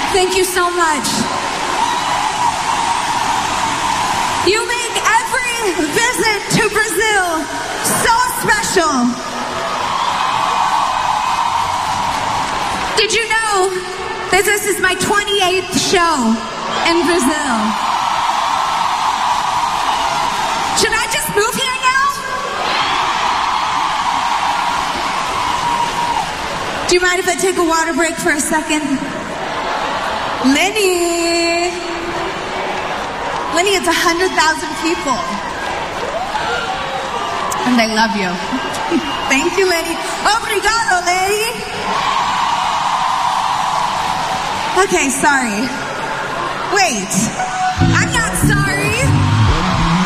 Thank you so much. You make every visit to Brazil so special. Did you know that this is my 28th show in Brazil? Should I just move here now? Do you mind if I take a water break for a second? Lenny, it's 100,000 people. And they love you. Thank you, Lenny. Obrigado, Lenny. Okay, sorry. Wait, I'm